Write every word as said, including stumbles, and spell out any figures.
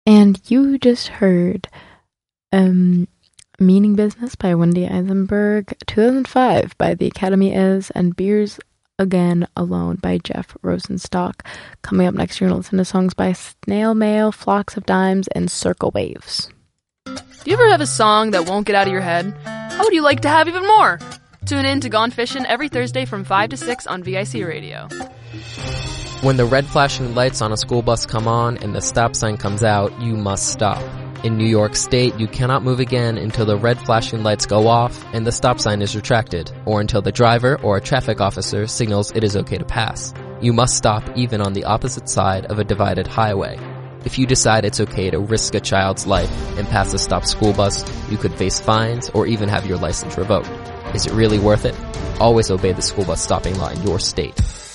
And you just heard um, Meaning Business by Wendy Eisenberg, two thousand five by The Academy Is, and Beers Again Alone by Jeff Rosenstock. Coming up next, you're going to listen to songs by Snail Mail, Flocks of Dimes, and Circle Waves. Do you ever have a song that won't get out of your head? How would you like to have even more? Tune in to Gone Fishin' every Thursday from five to six on V I C Radio. When the red flashing lights on a school bus come on and the stop sign comes out, you must stop. In New York State, you cannot move again until the red flashing lights go off and the stop sign is retracted, or until the driver or a traffic officer signals it is okay to pass. You must stop even on the opposite side of a divided highway. If you decide it's okay to risk a child's life and pass a stopped school bus, you could face fines or even have your license revoked. Is it really worth it? Always obey the school bus stopping law in your state.